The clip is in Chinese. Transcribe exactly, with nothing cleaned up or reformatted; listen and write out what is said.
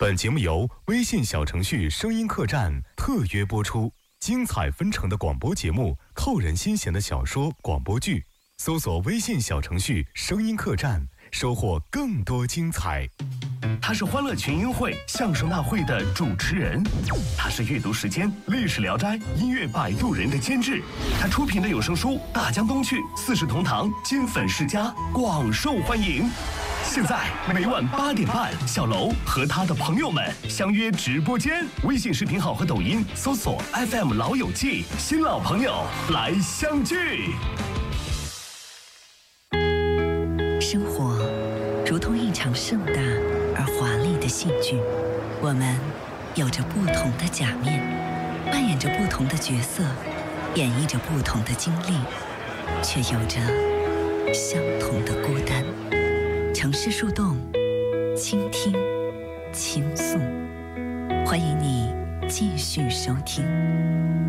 本节目由微信小程序声音客栈特约播出，精彩纷呈的广播节目，扣人心弦的小说、广播剧，搜索微信小程序声音客栈，收获更多精彩。 他是欢乐群英会相声大会的主持人，他是阅读时间历史聊斋音乐摆渡人的监制，他出品的有声书《大江东去》四世同堂金粉世家广受欢迎。现在每晚八点半，小楼和他的朋友们相约直播间，微信视频号和抖音搜索 F M 老友记，新老朋友来相聚。 生活如同一场盛大而华丽的戏剧，我们有着不同的假面，扮演着不同的角色，演绎着不同的经历，却有着相同的孤单。城市树洞，倾听，倾诉，欢迎你继续收听。